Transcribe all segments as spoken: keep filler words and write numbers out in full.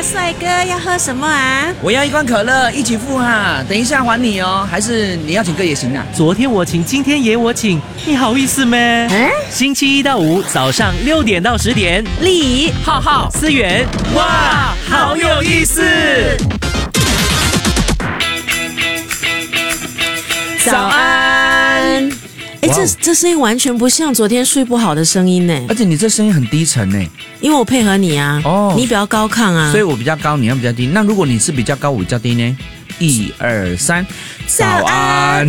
帅哥，要喝什么啊？ 我要一罐可乐，一起付哈，等一下还你哦。还是你要请客也行啊？ 昨天我请，今天也我请，你好意思咩？ 嗯， 星期一到五早上六点到十点， 丽仪、 浩浩、思源，哇，好有意思！ 早安。哎，这这声音完全不像昨天睡不好的声音呢。 而且你这声音很低沉呢。 因为我配合你啊，哦，你比较高亢啊， 所以我比较高，你要比较低。那如果你是比较高，我比较低呢？一二三，早安。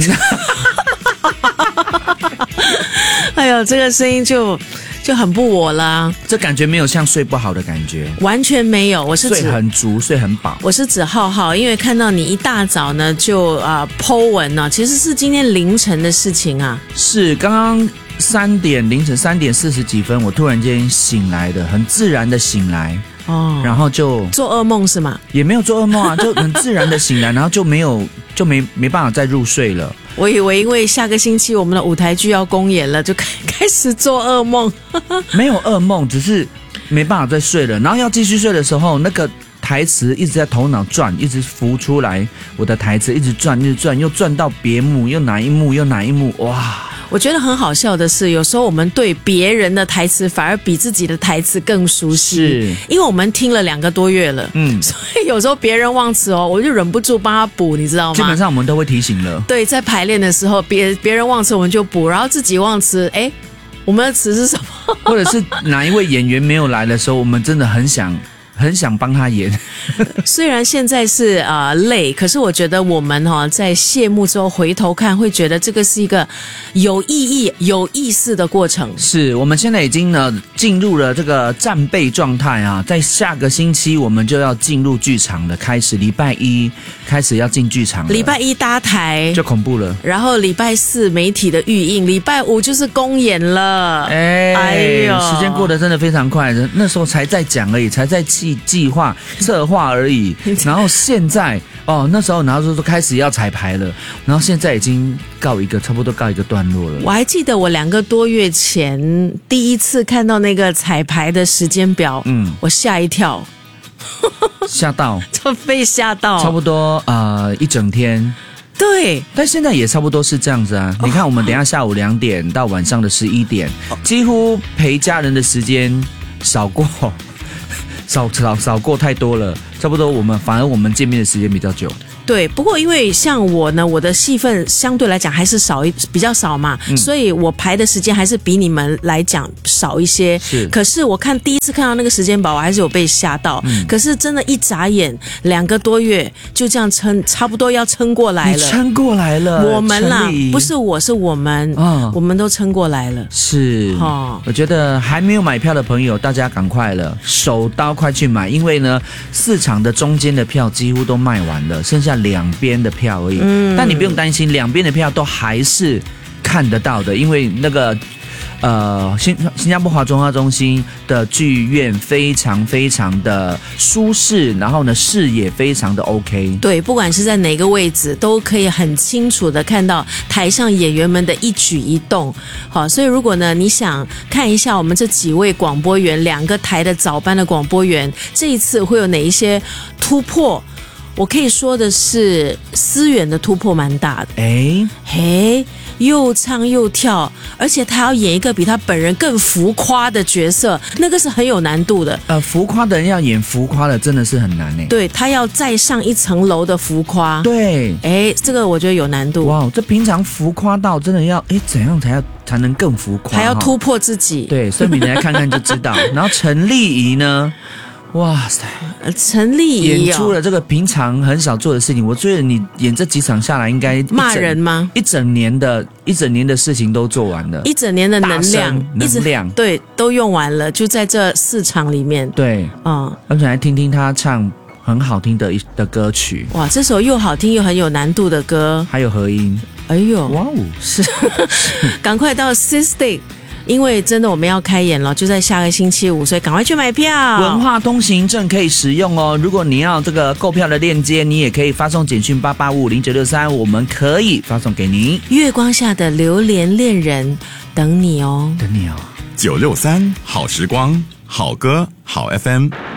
哎呦，这个声音就就很不我啦， 这感觉没有像睡不好的感觉， 完全没有。我是指睡很足，睡很饱。 我是指浩浩，因为看到你一大早呢就啊 po 文呢，其实是今天凌晨的事情啊。 是刚刚三点凌晨三点四十几分，我突然间醒来的，很自然的醒来。哦，然后就做噩梦是吗？ 也没有做噩梦啊，就很自然的醒来，然后就没有就没没办法再入睡了。 我以为因为下个星期我们的舞台剧要公演了，就开开始做噩梦。 没有噩梦，只是没办法再睡了。然后要继续睡的时候，那个台词一直在头脑转，一直浮出来。我的台词一直转，一直转，又转到别幕，又哪一幕，又哪一幕，哇！ 我觉得很好笑的是，有时候我们对别人的台词反而比自己的台词更熟悉， 是因为我们听了两个多月了，嗯，所以有时候别人忘词哦，我就忍不住帮他补，你知道吗？ 基本上我们都会提醒了。 对，在排练的时候，别别人忘词我们就补，然后自己忘词，哎，我们的词是什么？ 或者是哪一位演员没有来的时候，我们真的很想。很想帮他演， 虽然现在是呃累，可是我觉得我们哈、哦、在谢幕之后回头看，会觉得这个是一个有意义、有意思的过程。 是我们现在已经呢进入了这个战备状态啊，在下个星期我们就要进入剧场了，开始礼拜一开始要进剧场了， 礼拜一搭台就恐怖了， 然后礼拜四媒体的预映，礼拜五就是公演了。 哎，哎呦，时间过得真的非常快，那时候才在讲而已，才在计计划策划而已，然后现在哦，那时候然后就开始要彩排了，然后现在已经告一个差不多告一个段落了。 我还记得我两个多月前第一次看到那个彩排的时间表，嗯，我吓一跳， 吓到， 就被吓到， 差不多呃一整天。 对， 但现在也差不多是这样子啊。你看，我们等一下下午两点到晚上的十一点，几乎陪家人的时间少过。少少少过太多了，差不多我们反而我们见面的时间比较久。 对，不过因为像我呢，我的戏份相对来讲还是少一比较少嘛、嗯，所以我排的时间还是比你们来讲少一些。 是， 可是我看第一次看到那个时间表，我还是有被吓到。嗯、可是真的，一眨眼两个多月就这样撑，差不多要撑过来了。 你撑过来了， 我们啦，不是我是我们，哦、我们都撑过来了。 是，哦，我觉得还没有买票的朋友，大家赶快了，手刀快去买，因为呢，四场的中间的票几乎都卖完了，剩下两边的票而已，嗯，但你不用担心，两边的票都还是看得到的，因为那个呃新新加坡华中华中心的剧院非常非常的舒适，然后呢视野非常的 OK， 对，不管是在哪个位置，都可以很清楚的看到台上演员们的一举一动。好，所以如果呢你想看一下我们这几位广播员，两个台的早班的广播员，这一次会有哪一些突破？我可以说的是，思远的突破蛮大的。 哎， 嘿，又唱又跳，而且他要演一个比他本人更浮夸的角色，那个是很有难度的。 呃，浮夸的人要演浮夸的，真的是很难呢。 对，他要再上一层楼的浮夸。 对， 哎，这个我觉得有难度。 哇，这平常浮夸到真的要哎怎样才要才能更浮夸？ 还要突破自己。 对，所以你来看看就知道。然后陈丽仪呢？哇塞， 陈丽仪、哦、 演出了这个平常很少做的事情，我觉得你演这几场下来，应该骂人吗？ 一整年的一整年的事情都做完了， 一整年的能量， 能量对都用完了，就在这四场里面。 对，嗯，而且来听听他唱很好听的的歌曲。 哇，这首又好听又很有难度的歌， 还有和音。 哎呦， 哇哦， 是，赶快到 System。因为真的我们要开演了，就在下个星期五，所以赶快去买票。 文化通行证可以使用哦。如果你要这个购票的链接，你也可以发送简讯八八五五零九六三，我们可以发送给您。 月光下的榴莲恋人，等你哦， 等你哦。 九六三好时光，好歌好 F M。